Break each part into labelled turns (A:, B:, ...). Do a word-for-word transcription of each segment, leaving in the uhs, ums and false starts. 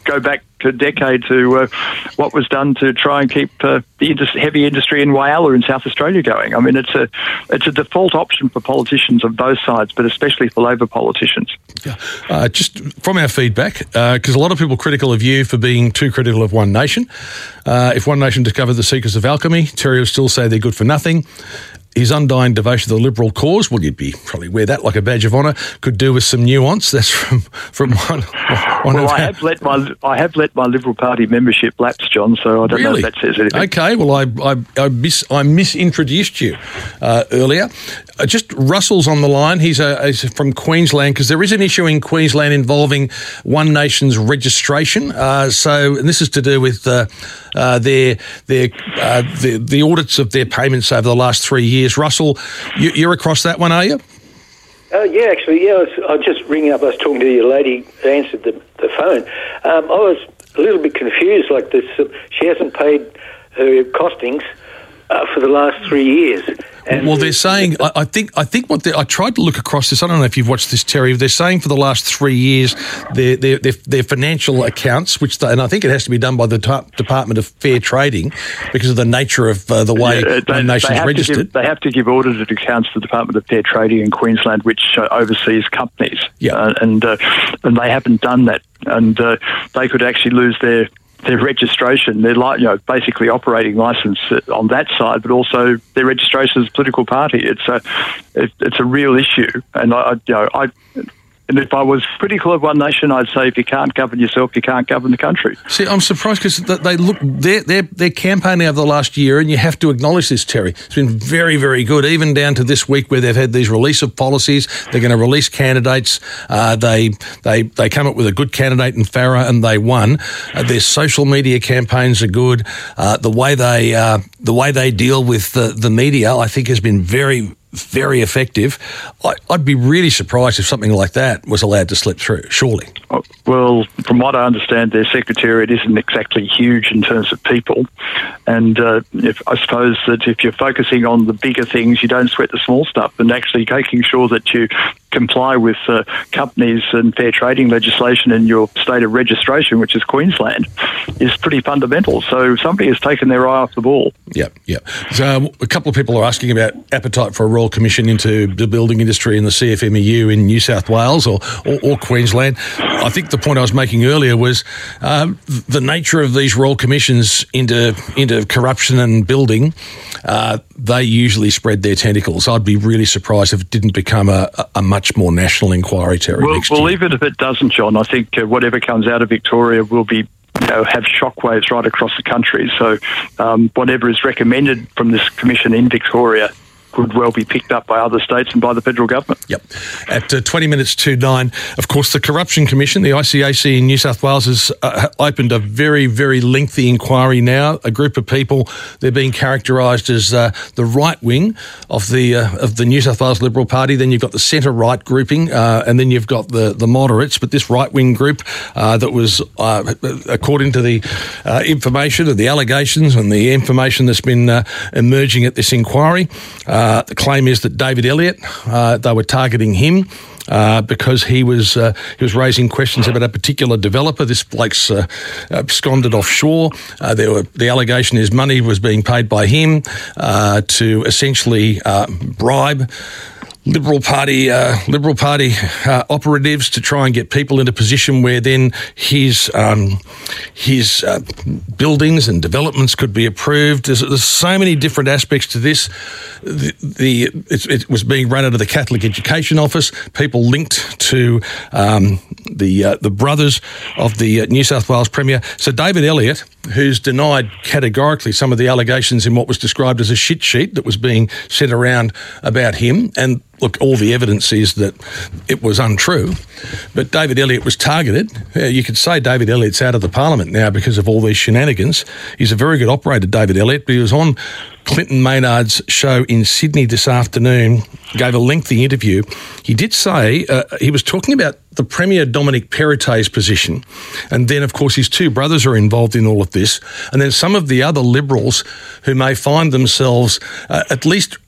A: go back a decade to uh, what was done to try and keep uh, the indus- heavy industry in Whyalla in South Australia going. I mean, it's a it's a default option for politicians of both sides, but especially for Labor politicians.
B: Yeah. Uh, just from our feedback, because uh, a lot of people are critical of you for being too critical of One Nation. Uh, if One Nation discovered the secrets of alchemy, Terry would still say they're good for nothing. His undying devotion to the Liberal cause, well, you'd be probably wear that like a badge of honour, could do with some nuance. That's from from one. one
A: well,
B: of
A: I have let my I have let my Liberal Party membership lapse, John. So I don't
B: really?
A: know if that says anything.
B: Okay, well, I I I, mis, I misintroduced you uh, earlier. Uh, just Russell's on the line. He's, a, he's from Queensland, because there is an issue in Queensland involving One Nation's registration. Uh, so, and this is to do with uh, uh, their their uh, the, the audits of their payments over the last three years. Russell, you, you're across that one, are you?
C: Uh, yeah, actually, yeah. I was, I was just ringing up. I was talking to your lady who answered the, the phone. Um, I was a little bit confused. Like this, uh, she hasn't paid her costings uh, for the last three years. And
B: well, they're saying. I, I think. I think what I tried to look across this. I don't know if you've watched this, Terry. They're saying for the last three years, their their their, their financial accounts, which they, and I think it has to be done by the t- Department of Fair Trading because of the nature of uh, the way
A: yeah, they,
B: One Nation's
A: they
B: registered.
A: Give, they have to give audited accounts to the Department of Fair Trading in Queensland, which uh, oversees companies.
B: Yeah,
A: uh, and uh, and they haven't done that, and uh, they could actually lose their. Their registration, their you know basically operating license on that side, but also their registration as a political party. It's a it, it's a real issue, and I you know I. And if I was critical of One Nation, I'd say if you can't govern yourself, you can't govern the country.
B: See, I'm surprised because they look they're, they're, they're campaigning over the last year, and you have to acknowledge this, Terry. It's been very, very good, even down to this week where they've had these release of policies. They're going to release candidates. Uh, they they they come up with a good candidate in Farah, and they won. Uh, their social media campaigns are good. Uh, the way they uh, the way they deal with the, the media, I think, has been very. very effective. I, I'd be really surprised if something like that was allowed to slip through, surely.
A: Well, from what I understand, their secretariat isn't exactly huge in terms of people. And uh, if, I suppose that if you're focusing on the bigger things, you don't sweat the small stuff, and actually making sure that you comply with uh, companies and fair trading legislation in your state of registration, which is Queensland, is pretty fundamental. So somebody has taken their eye off the ball.
B: Yeah, yeah. So a couple of people are asking about appetite for a Royal Commission into the building industry in the C F M E U in New South Wales or, or, or Queensland. I think the point I was making earlier was um, the nature of these Royal Commissions into into corruption and building. Uh, they usually spread their tentacles. I'd be really surprised if it didn't become a, a much more national inquiry, Terry,
A: well,
B: next
A: well,
B: year.
A: Well, even if it doesn't, John, I think uh, whatever comes out of Victoria will be You know, have shockwaves right across the country. So um, whatever is recommended from this commission in Victoria could well be picked up by other states and by the federal government.
B: Yep. At uh, twenty minutes to nine, of course, the Corruption Commission, the I C A C in New South Wales, has uh, opened a very, very lengthy inquiry now. A group of people, they're being characterised as uh, the right wing of the uh, of the New South Wales Liberal Party. Then you've got the centre-right grouping, uh, and then you've got the, the moderates. But this right-wing group uh, that was, uh, according to the uh, information and the allegations and the information that's been uh, emerging at this inquiry, uh, Uh, the claim is that David Elliott, uh, they were targeting him uh, because he was uh, he was raising questions about a particular developer. This bloke's uh, absconded offshore. Uh, there were, the allegation is money was being paid by him uh, to essentially uh, bribe Liberal Party uh, Liberal Party uh, operatives to try and get people in a position where then his um, his uh, buildings and developments could be approved. There's, there's so many different aspects to this. The, the it, it was being run out of the Catholic Education Office. People linked to um, the uh, the brothers of the uh, New South Wales Premier. So David Elliott, who's denied categorically some of the allegations in what was described as a shit sheet that was being sent around about him, and look, all the evidence is that it was untrue. But David Elliott was targeted. You could say David Elliott's out of the parliament now because of all these shenanigans. He's a very good operator, David Elliott, but he was on Clinton Maynard's show in Sydney this afternoon, gave a lengthy interview. He did say, uh, he was talking about the Premier Dominic Perrottet's position, and then, of course, his two brothers are involved in all of this, and then some of the other Liberals who may find themselves uh, at least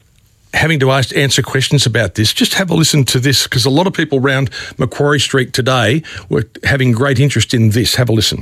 B: having to ask, answer questions about this, just have a listen to this, because a lot of people around Macquarie Street today were having great interest in this. Have a listen.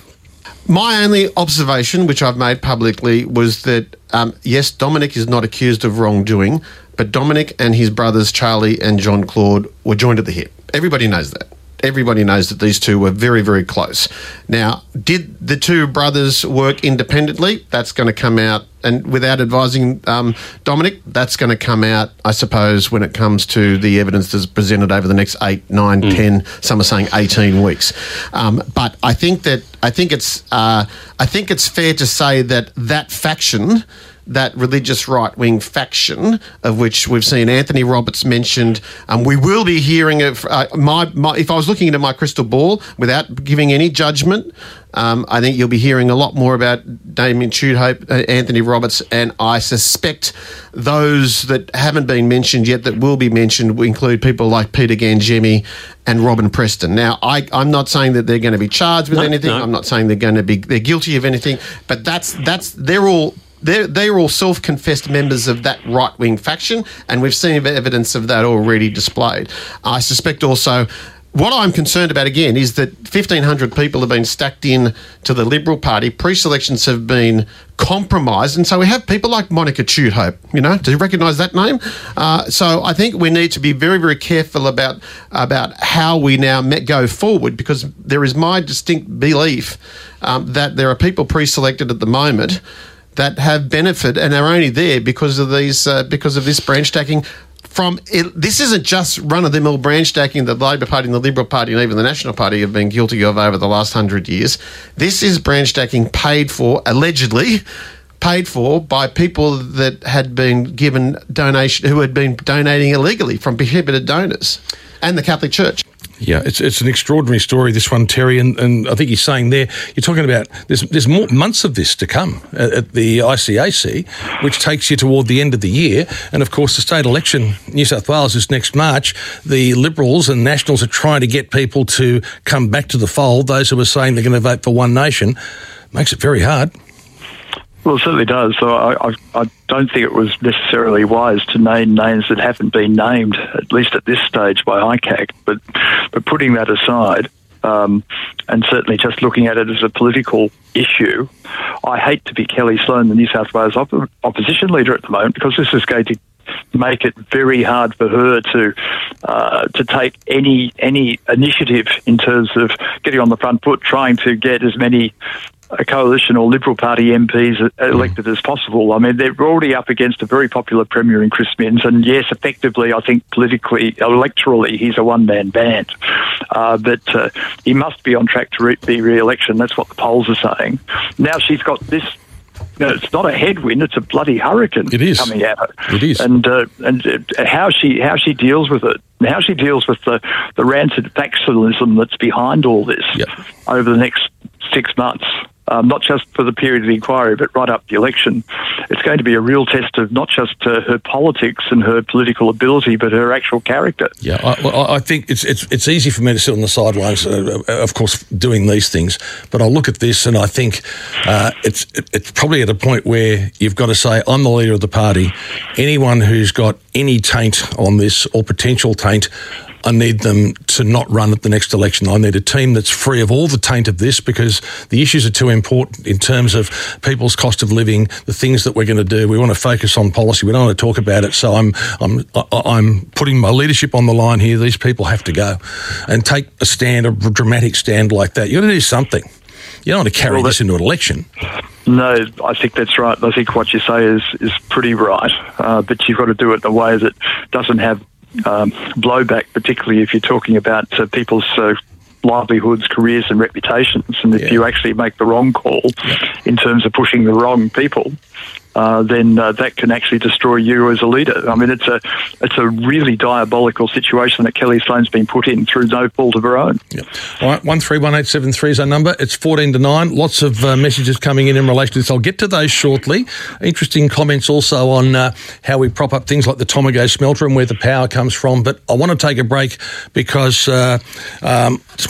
D: My only observation, which I've made publicly, was that, um, yes, Dominic is not accused of wrongdoing, but Dominic and his brothers, Charlie and John Claude, were joined at the hip. Everybody knows that. Everybody knows that these two were very, very close. Now, did the two brothers work independently? That's going to come out, and without advising um, Dominic, that's going to come out, I suppose, when it comes to the evidence that's presented over the next eight, nine, mm. ten, some are saying eighteen weeks. Um, but I think that I think it's uh, I think it's fair to say that that faction, that religious right-wing faction, of which we've seen Anthony Roberts mentioned. Um, we will be hearing of uh, my, my. If I was looking into my crystal ball without giving any judgment, um, I think you'll be hearing a lot more about Damien Tudhope, uh, Anthony Roberts, and I suspect those that haven't been mentioned yet that will be mentioned will include people like Peter Gangemi and Robin Preston. Now, I, I'm not saying that they're going to be charged with no, anything. No. I'm not saying they're going to be they're guilty of anything. But that's that's they're all. They're, they're all self-confessed members of that right-wing faction, and we've seen evidence of that already displayed. I suspect also, what I'm concerned about again is that fifteen hundred people have been stacked in to the Liberal Party. Pre-selections have been compromised, and so we have people like Monica Tudhope, you know, do you recognise that name? Uh, so I think we need to be very, very careful about, about how we now go forward, because there is my distinct belief um, that there are people pre-selected at the moment that have benefit and are only there because of these, uh, because of this branch stacking. From it, this isn't just run-of-the-mill branch stacking that the Labor Party and the Liberal Party and even the National Party have been guilty of over the last hundred years. This is branch stacking paid for, allegedly paid for, by people that had been given donation, who had been donating illegally from prohibited donors, and the Catholic Church.
B: Yeah, it's it's an extraordinary story, this one, Terry, and, and I think he's saying there, you're talking about, there's there's more months of this to come at, at the I C A C, which takes you toward the end of the year, and of course the state election, New South Wales, is next March. The Liberals and Nationals are trying to get people to come back to the fold, those who are saying they're going to vote for One Nation. Makes it very hard.
A: Well, it certainly does. So I, I, I don't think it was necessarily wise to name names that haven't been named, at least at this stage, by I C A C. But, but putting that aside, um, and certainly just looking at it as a political issue, I hate to be Kelly Sloan, the New South Wales op- opposition leader at the moment, because this is going to make it very hard for her to uh, to take any any initiative in terms of getting on the front foot, trying to get as many a coalition or Liberal Party M Ps elected as possible. I mean, they're already up against a very popular Premier in Chris Minns, and yes, effectively, I think politically, electorally, he's a one-man band. Uh, but uh, he must be on track to re- be re-election. That's what the polls are saying. Now she's got this. You know, it's not a headwind; it's a bloody hurricane
B: it is.
A: coming at her.
B: It is,
A: and uh, and uh, how she how she deals with it, and how she deals with the the rancid factionalism that's behind all this
B: yep.
A: over the next six months. Um, not just for the period of the inquiry, but right up the election. It's going to be a real test of not just uh, her politics and her political ability, but her actual character.
B: Yeah, I, well, I think it's it's it's easy for me to sit on the sidelines, uh, of course, doing these things. But I look at this and I think uh, it's it's probably at a point where you've got to say, I'm the leader of the party. Anyone who's got any taint on this or potential taint, I need them to not run at the next election. I need a team that's free of all the taint of this, because the issues are too important in terms of people's cost of living, the things that we're going to do. We want to focus on policy. We don't want to talk about it. So I'm I'm I'm putting my leadership on the line here. These people have to go and take a stand, a dramatic stand like that. You've got to do something. You don't want to carry well, that, this into an election.
A: No, I think that's right. I think what you say is, is pretty right. Uh, but you've got to do it in a way that doesn't have Um, blowback, particularly if you're talking about uh, people's uh, livelihoods, careers and reputations. And if
B: yeah.
A: you actually make the wrong call
B: yeah.
A: in terms of pushing the wrong people, uh, then uh, that can actually destroy you as a leader. I mean, it's a it's a really diabolical situation that Kelly Sloan's been put in through no fault of her own.
B: Yep. All right, one three one eight seven three is our number. It's fourteen to nine. Lots of uh, messages coming in in relation to this. I'll get to those shortly. Interesting comments also on uh, how we prop up things like the Tomago smelter and where the power comes from. But I want to take a break because uh, um, I just want to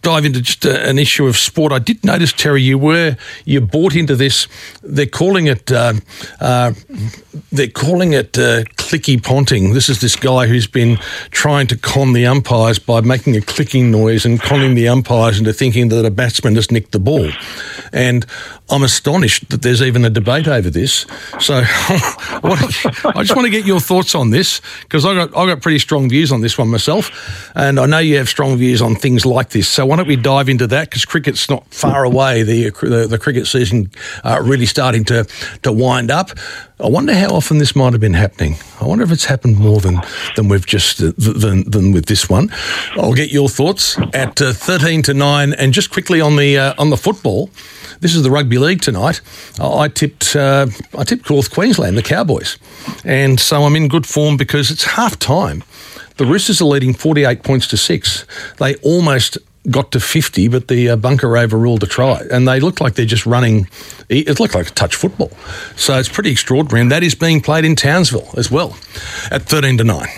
B: dive into just a, an issue of sport. I did notice, Terry, you were you bought into this. They're calling it uh, uh, they're calling it uh, clicky ponting. This is this guy who's been trying to con the umpires by making a clicking noise and conning the umpires into thinking that a batsman has nicked the ball. And I'm astonished that there's even a debate over this. So I just want to get your thoughts on this, because I got I got pretty strong views on this one myself, and I know you have strong views on things like this. So why don't we dive into that, because cricket's not far away. The the, the cricket season uh, really starting to to wind up. I wonder how often this might have been happening. I wonder if it's happened more than than we've just uh, than than with this one. I'll get your thoughts at uh, thirteen to nine, and just quickly on the uh, on the football. This is the rugby league tonight. I tipped uh, I tipped North Queensland, the Cowboys, and so I'm in good form because it's half time. The Roosters are leading forty-eight points to six. They almost got to fifty, but the uh, bunker overruled a try, and they look like they're just running. It looked like a touch football, so it's pretty extraordinary, and that is being played in Townsville as well at thirteen to nine.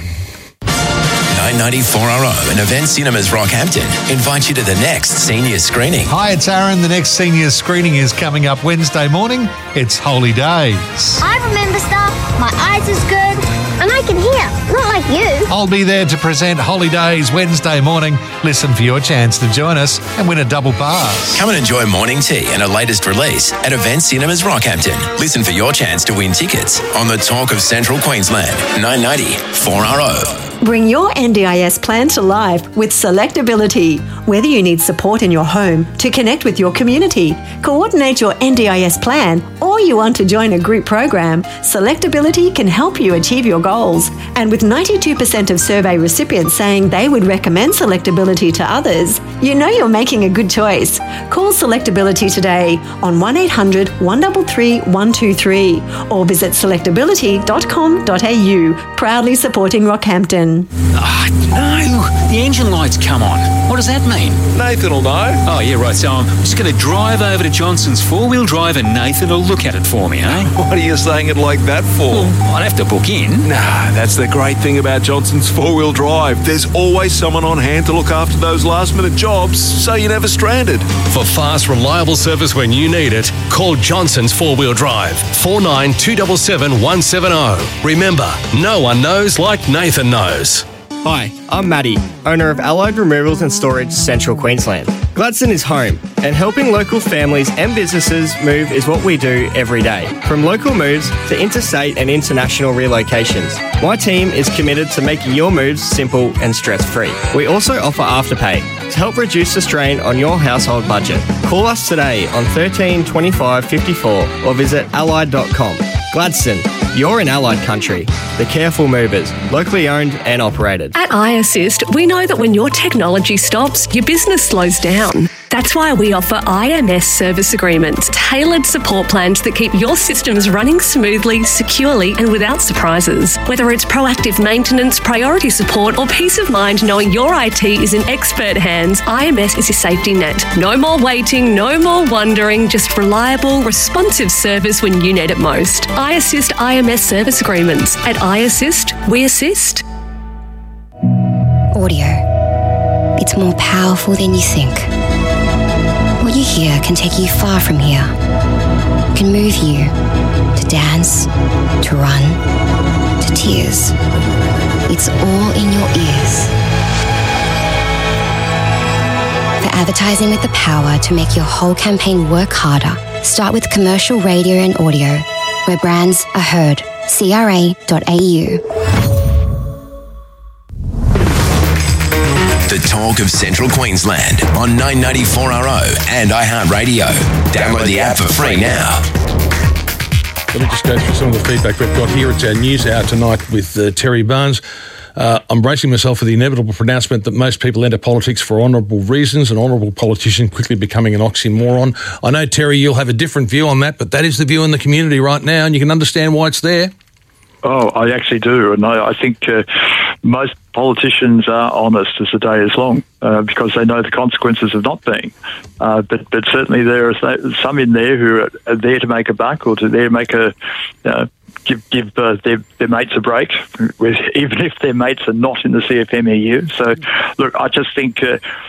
E: nine ninety-four R O and Event Cinemas Rockhampton invite you to the next senior screening.
F: Hi, it's Aaron. The next senior screening is coming up Wednesday morning. It's Holy Days.
G: I remember stuff. My eyes is good. And I can hear, not like you.
F: I'll be there to present Holy Days Wednesday morning. Listen for your chance to join us and win a double pass.
E: Come and enjoy morning tea and a latest release at Event Cinemas Rockhampton. Listen for your chance to win tickets on the Talk of Central Queensland. nine ninety-four R O.
H: Bring your N D I S plan to life with Selectability. Whether you need support in your home, to connect with your community, coordinate your N D I S plan, or you want to join a group program, Selectability can help you achieve your goals. And with ninety-two percent of survey recipients saying they would recommend Selectability to others, you know you're making a good choice. Call Selectability today on one eight hundred, one three three, one two three or visit selectability dot com dot a u. Proudly supporting Rockhampton.
I: Ah, oh, no. The engine light's come on. What does that mean?
J: Nathan will know.
I: Oh, yeah, right. So I'm just going to drive over to Johnson's four-wheel drive and Nathan will look at it for me, eh?
J: What are you saying it like that for?
I: Well, I'd have to book in.
J: Nah, that's the great thing about Johnson's four-wheel drive. There's always someone on hand to look after those last-minute jobs, so you're never stranded.
K: For fast, reliable service when you need it, call Johnson's four-wheel drive, four nine two seven seven one seven zero. Remember, no one knows like Nathan knows.
L: Hi, I'm Matty, owner of Allied Removals and Storage, Central Queensland. Gladstone is home, and helping local families and businesses move is what we do every day. From local moves to interstate and international relocations, my team is committed to making your moves simple and stress-free. We also offer Afterpay to help reduce the strain on your household budget. Call us today on thirteen twenty-five fifty-four or visit allied dot com. Gladstone, you're in Allied country. The Careful Movers, locally owned and operated.
M: At iAssist, we know that when your technology stops, your business slows down. That's why we offer I M S service agreements, tailored support plans that keep your systems running smoothly, securely, and without surprises. Whether it's proactive maintenance, priority support, or peace of mind knowing your I T is in expert hands, I M S is your safety net. No more waiting, no more wondering, just reliable, responsive service when you need it most. iAssist I M S service agreements. At iAssist, we assist.
N: Audio. It's more powerful than you think. What you hear can take you far from here. Can move you to dance, to run, to tears. It's all in your ears. For advertising with the power to make your whole campaign work harder, start with commercial radio and audio, where brands are heard. C R A dot A U.
E: The Talk of Central Queensland on nine ninety-four R O and iHeartRadio. Download the app for free now.
B: Let me just go through some of the feedback we've got here. It's our news hour tonight with uh, Terry Barnes. Uh, I'm bracing myself for the inevitable pronouncement that most people enter politics for honourable reasons, an honourable politician quickly becoming an oxymoron. I know, Terry, you'll have a different view on that, but that is the view in the community right now, and you can understand why it's there.
A: Oh, I actually do, and I, I think uh, most politicians are honest as the day is long uh, because they know the consequences of not being. Uh, but, but certainly there are some in there who are there to make a buck or to there to make a uh, give give uh, their, their mates a break, even if their mates are not in the C F M E U. So, look, I just think. Uh,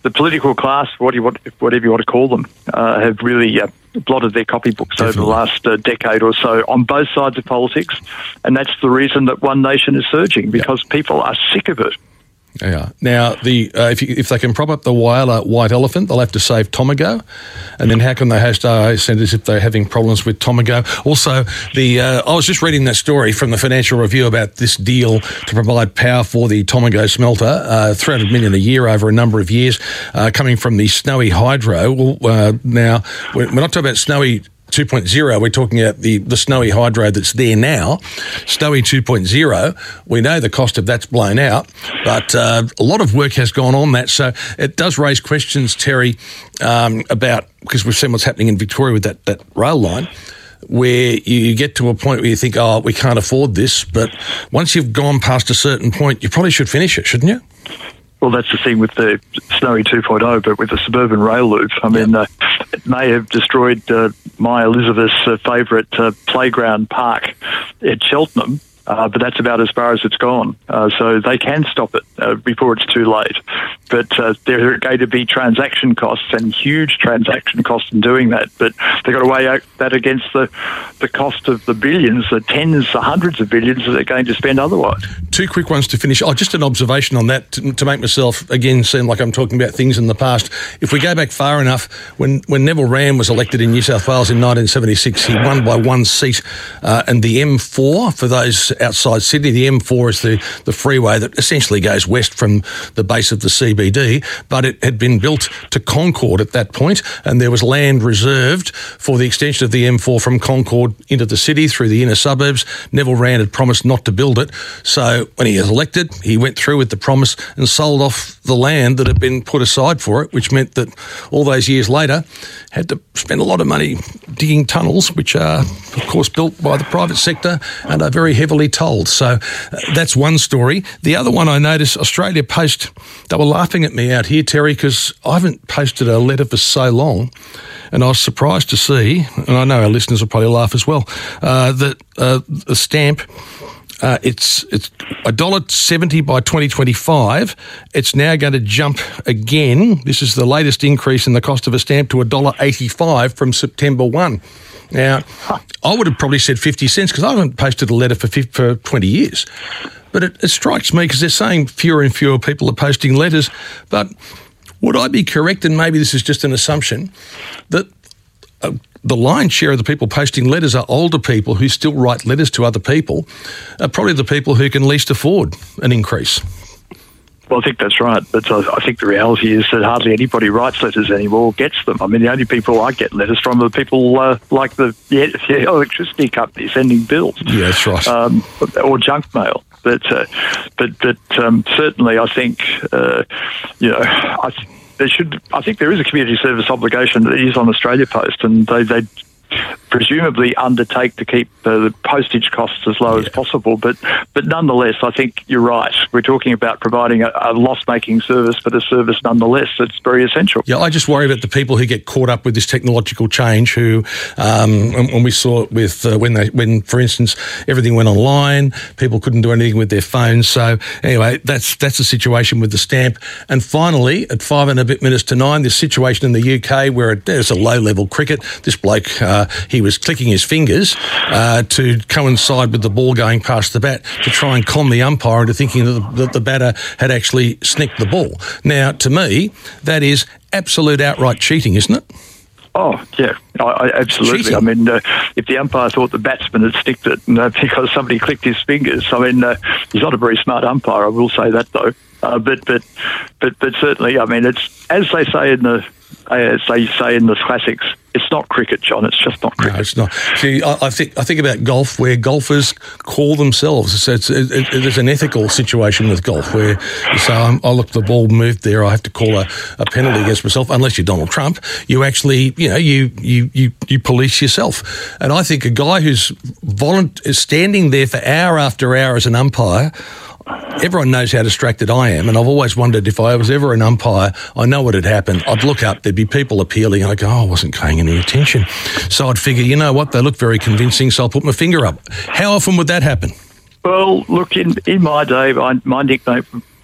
A: the political class, what do you want, whatever you want to call them, uh, have really uh, blotted their copybooks Definitely. over the last uh, decade or so on both sides of politics, and that's the reason that One Nation is surging, because yep. people are sick of it.
B: Yeah. Now, the uh, if you, if they can prop up the Whyalla white elephant, they'll have to save Tomago. And then how can they host R A centres if they're having problems with Tomago? Also, the uh, I was just reading that story from the Financial Review about this deal to provide power for the Tomago smelter, uh, three hundred million dollars a year over a number of years, uh, coming from the Snowy Hydro. Well, uh, now, we're not talking about Snowy two point oh, we're talking about the, the Snowy Hydro that's there now. Snowy two point oh, we know the cost of that's blown out, but uh, a lot of work has gone on that. So it does raise questions, Terry, um, about, because we've seen what's happening in Victoria with that, that rail line, where you get to a point where you think, oh, we can't afford this, but once you've gone past a certain point, you probably should finish it, shouldn't you?
A: Well, that's the thing with the Snowy two point oh, but with the suburban rail loop, I mean, uh, it may have destroyed uh, my Elizabeth's uh, favourite uh, playground park at Cheltenham, uh, but that's about as far as it's gone. Uh, so they can stop it uh, before it's too late. But uh, there are going to be transaction costs and huge transaction costs in doing that. But they've got to weigh out that against the, the cost of the billions, the tens, the hundreds of billions that they're going to spend otherwise.
B: Two quick ones to finish. Oh, just an observation on that to, to make myself, again, seem like I'm talking about things in the past. If we go back far enough, when, when Neville Wran was elected in New South Wales in nineteen seventy-six, he won by one seat. Uh, and the M four, for those outside Sydney, the M four is the, the freeway that essentially goes west from the base of the C B D, but it had been built to Concord at that point, and there was land reserved for the extension of the M four from Concord into the city through the inner suburbs. Neville Wran had promised not to build it, so when he was elected, he went through with the promise and sold off the land that had been put aside for it, which meant that all those years later had to spend a lot of money digging tunnels, which are, of course, built by the private sector and are very heavily tolled. So uh, that's one story. The other one I noticed, Australia Post, they were laughing at me out here, Terry, because I haven't posted a letter for so long, and I was surprised to see, and I know our listeners will probably laugh as well, uh, that uh, the stamp, uh, it's it's one dollar seventy by twenty twenty-five. It's now going to jump again. This is the latest increase in the cost of a stamp to one dollar eighty-five from September first. Now, I would have probably said fifty cents because I haven't posted a letter for for twenty years. But it, it strikes me because they're saying fewer and fewer people are posting letters. But would I be correct, and maybe this is just an assumption, that uh, the lion's share of the people posting letters are older people who still write letters to other people, are probably the people who can least afford an increase?
A: Well, I think that's right, but I, I think the reality is that hardly anybody writes letters anymore or gets them. I mean, the only people I get letters from are people uh, like the, the, the electricity company sending bills.
B: Yeah, that's right.
A: Um, or junk mail. But, uh, but, but um, certainly I think, uh, you know, I, there should, I think there is a community service obligation that is on Australia Post, and they, they presumably undertake to keep uh, the postage costs as low yeah. as possible. But but nonetheless, I think you're right. We're talking about providing a, a loss-making service, but a service nonetheless that's very essential.
B: Yeah, I just worry about the people who get caught up with this technological change who, um, when we saw it with, uh, when, they, when, for instance, everything went online, people couldn't do anything with their phones. So anyway, that's that's the situation with the stamp. And finally, at five and a bit minutes to nine, this situation in the U K where it, there's a low-level cricket. This bloke, uh, he was clicking his fingers uh, to coincide with the ball going past the bat to try and con the umpire into thinking that the, that the batter had actually snicked the ball. Now, to me, that is absolute outright cheating, isn't it?
A: Oh, yeah, I, I, absolutely.
B: Cheating.
A: I mean, uh, if the umpire thought the batsman had sticked it uh, because somebody clicked his fingers, I mean, uh, he's not a very smart umpire, I will say that, though. Uh, but, but, but, but certainly, I mean, it's, as they say in the, as they say in the classics, it's not cricket, John. It's just not cricket.
B: No, it's not. See, I, I think I think about golf, where golfers call themselves. So it's, it, it, there's an ethical situation with golf where you say, I'm, "Oh, look, the ball moved there. I have to call a, a penalty against myself." Unless you're Donald Trump, you actually, you know, you you you you police yourself. And I think a guy who's volunt- is standing there for hour after hour as an umpire. Everyone knows how distracted I am, and I've always wondered if I was ever an umpire, I know what had happened. I'd look up, there'd be people appealing, and I'd go, oh, I wasn't paying any attention. So I'd figure, you know what, they look very convincing, so I'll put my finger up. How often would that happen?
A: Well, look, in, in my day, my, my nickname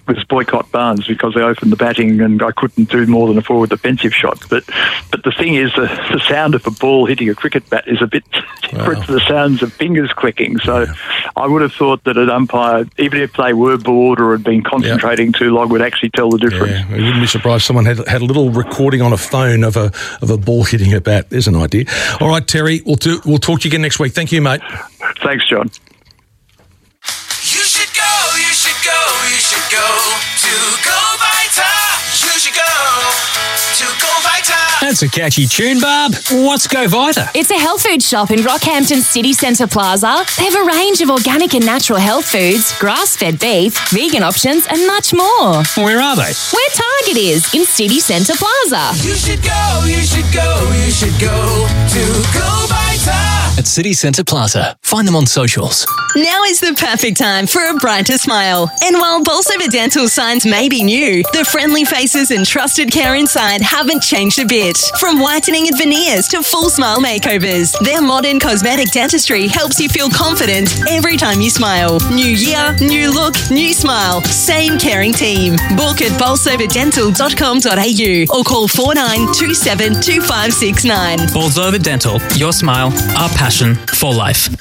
A: was boycott Barnes because they opened the batting and I couldn't do more than a forward defensive shot. But but the thing is, the, the sound of a ball hitting a cricket bat is a bit different
B: Wow.
A: to the sounds of fingers clicking. So I would have thought that an umpire, even if they were bored or had been concentrating too long, would actually tell the difference.
B: Yeah, I wouldn't be surprised if someone had had a little recording on a phone of a of a ball hitting a bat. There's an idea. All right, Terry, we'll do, we'll talk to you again next week. Thank you, mate.
A: Thanks, John.
E: You should go, you should go, you should go to Go Vita. You should go to Go Vita.
I: That's a catchy tune, Barb. What's Go Vita?
O: It's a health food shop in Rockhampton City Centre Plaza. They have a range of organic and natural health foods, grass-fed beef, vegan options, and much more.
I: Where are they?
O: Where Target is, in City Centre Plaza.
E: You should go, you should go, you should go to Go Vita.
P: At City Centre Plaza. Find them on socials.
Q: Now is the perfect time for a brighter smile. And while Bolsover Dental signs may be new, the friendly faces and trusted care inside haven't changed a bit. From whitening and veneers to full smile makeovers, their modern cosmetic dentistry helps you feel confident every time you smile. New year, new look, new smile. Same caring team. Book at bolsover dental dot com dot a u or call four nine two seven two five six nine.
R: Bolsover Dental. Your smile, our passion for life.